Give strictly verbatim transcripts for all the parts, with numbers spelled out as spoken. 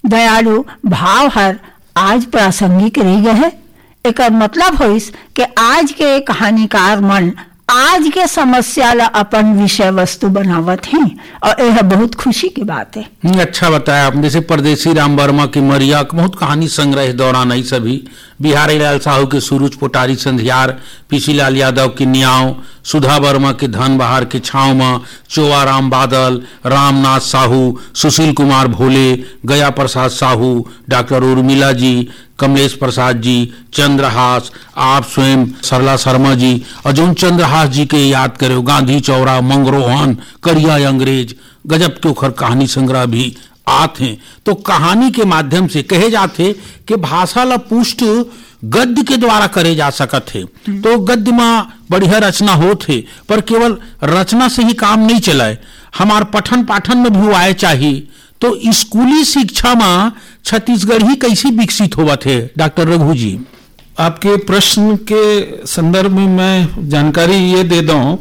दयालु भाव हर आज प्रासंगिक रही गए है। एक मतलब होइस कि आज के कहानीकार मन आज के समस्या ला अपन विषय वस्तु बनावत हैं और यह बहुत खुशी की बात है। अच्छा बताया आपने। जैसे परदेसी राम वर्मा की मरिया बहुत कहानी संग्रह इस दौरान आई सभी, बिहारी लाल साहू के सूरज पोटारी संधियार, पीसीलाल यादव की न्याव, सुधा वर्मा के धन बहार के छाव में, चोवाराम बादल, रामनाथ साहू, सुशील कुमार भोले, गया प्रसाद साहू, डॉक्टर उर्मिला जी, कमलेश प्रसाद जी, चंद्रहास, आप स्वयं, सरला शर्मा जी, और जो चंद्रहास जी के याद करे गांधी चौरा, मंगरोहन, करिया अंग्रेज, गजब के उखर कहानी संग्रह भी आते हैं। तो कहानी के माध्यम से कहे जाते कि भाषा ला पुष्ट गद्य के द्वारा करे जा सकत है। तो गद्य में बढ़िया रचना होते, पर केवल रचना से ही काम नहीं चलाए, हमार पठन पाठन में भी आए चाहिए। तो स्कूली शिक्षा में छत्तीसगढ़ ही कैसे विकसित हुआ थे डॉक्टर रघु जी? आपके प्रश्न के संदर्भ में मैं जानकारी ये दे दूं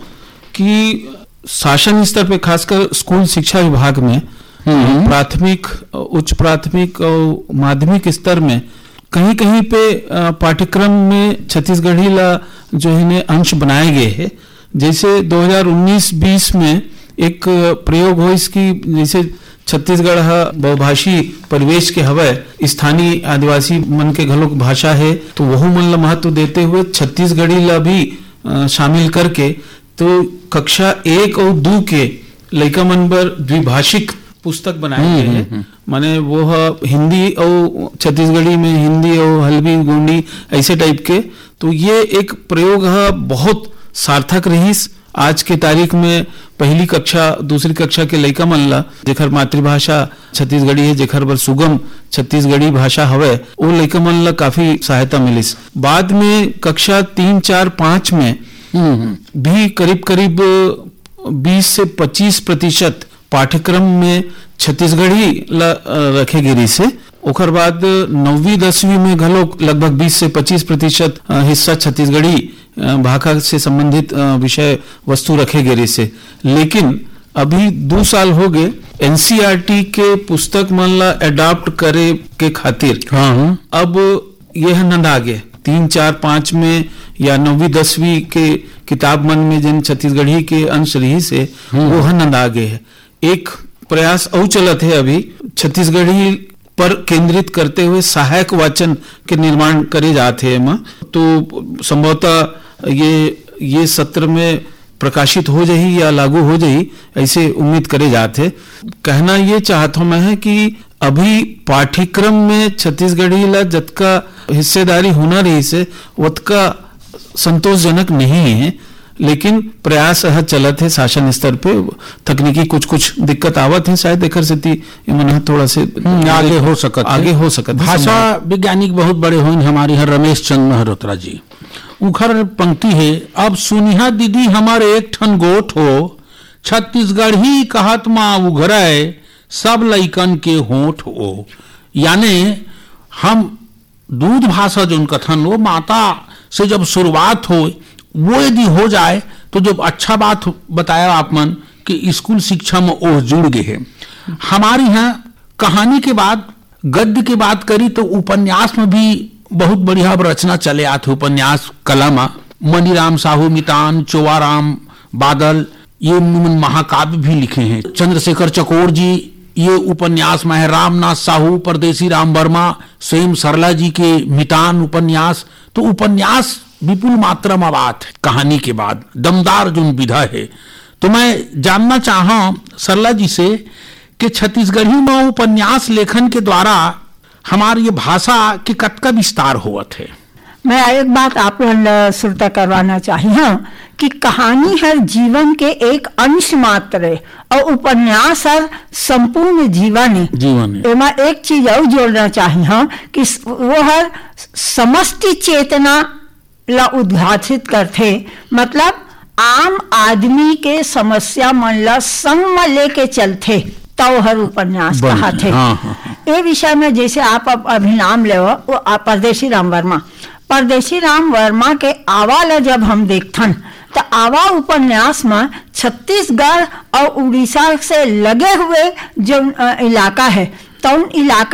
कि शासन स्तर पे खासकर स्कूल शिक्षा विभाग में प्राथमिक, उच्च प्राथमिक और माध्यमिक स्तर में कहीं कहीं पे पाठ्यक्रम में छत्तीसगढ़ी ला जो है अंश बनाए गए हैं। जैसे दो हज़ार उन्नीस बीस में एक प्रयोग हो इसकी, जैसे छत्तीसगढ़ बहुभाषी परिवेश के हवे, स्थानीय आदिवासी मन के घलोक भाषा है, तो वह मन ला महत्व देते हुए छत्तीसगढ़ी ला भी शामिल करके तो कक्षा एक और दो के लड़का मन पर द्विभाषिक पुस्तक बनाए गए हैं। माने वो हिंदी और छत्तीसगढ़ी में हिंदी और हल्बी गोंडी ऐसे टाइप के। तो ये एक प्रयोग है बहुत सार्थक रहीस। आज के तारीख में पहली कक्षा दूसरी कक्षा के लड़का मन ला जेखर मातृभाषा छत्तीसगढ़ी है, जेखर बर सुगम छत्तीसगढ़ी भाषा हवे, वो लड़का मन ला काफी सहायता मिलिस। बाद में कक्षा तीन चार पांच में भी करीब करीब बीस से पच्चीस प्रतिशत पाठ्यक्रम में छत्तीसगढ़ी रखे गिरी से। ओकर बाद नौवीं दसवीं में घलोक लगभग बीस से पच्चीस प्रतिशत हिस्सा छत्तीसगढ़ी भाषा से संबंधित विषय वस्तु रखे गिरी से। लेकिन अभी दो साल हो गए एनसीईआरटी के पुस्तक मन ला अडॉप्ट करे के खातिर हाँ। अब यह नंद आगे तीन चार पांच में या नौवीं दसवीं के किताब मन में जिन छत्तीसगढ़ी के अंश रही से वो नंद आगे है। एक प्रयास और चलत है अभी छत्तीसगढ़ी पर केंद्रित करते हुए सहायक वाचन के निर्माण करे जाते हैं। तो संभवतः ये ये सत्र में प्रकाशित हो जाही या लागू हो जाही ऐसे उम्मीद करे जाते। कहना ये चाहता हूं मैं है कि अभी पाठ्यक्रम में छत्तीसगढ़ी ला जतका हिस्सेदारी होना रही से उतका संतोषजनक नहीं है, लेकिन प्रयास है चलत है शासन स्तर पे। तकनीकी कुछ कुछ दिक्कत आवत है, शायद एकर से मन थोड़ा से आगे हो सकत आगे हो सकत। भाषा वैज्ञानिक बहुत बड़े हुए हमारी हर रमेश चंद्र मल्होत्रा जी, उखर पंक्ति है, अब सुनिहा दीदी हमारे एक ठन गोठ हो, छत्तीसगढ़ ही कहत माँ उघराए सब लइकन के होठ हो। यानी हम दूध भाषा जो कथन वो माता से जब शुरुआत हो वो यदि हो जाए तो जब अच्छा बात बताया आप मन कि स्कूल शिक्षा में ओर जुड़ गए हैं। हमारे यहाँ कहानी के बाद गद्य की बात करी तो उपन्यास में भी बहुत बढ़िया रचना चले आते। उपन्यास कला में मनीराम साहू मितान, चोवाराम बादल ये महाकाव्य भी लिखे हैं। चंद्रशेखर चकोर जी ये उपन्यास में है। रामनाथ साहू, परदेसी राम वर्मा, स्वयं सरला जी के मितान उपन्यास। तो उपन्यास विपुल मात्रा में बात है कहानी के बाद, दमदार जो विधा है। तो मैं जानना चाहा सरला जी से कि छत्तीसगढ़ी में उपन्यास लेखन के द्वारा हमारी ये भाषा के कतका विस्तार हुआ थे। मैं एक बात आप श्रोता करवाना चाहिए कि कहानी हर जीवन के एक अंश मात्र है और उपन्यास हर संपूर्ण जीवन है। जीवन है। एमा एक चीज और जोड़ना चाहिए कि वो हर समष्टि चेतना ला उद्घाटित करते, मतलब आम आदमी के समस्या मन ला संग में लेके चलते तो हर उपन्यास कहा थे। हाँ, हाँ, हाँ। ये विषय में जैसे आप अब अभी नाम ले वो परदेसी राम वर्मा, परदेसी राम वर्मा के आवा जब हम देखथन तो आवा उपन्यास में छत्तीसगढ़ और उड़ीसा से लगे हुए जो इलाका है तो उन इलाका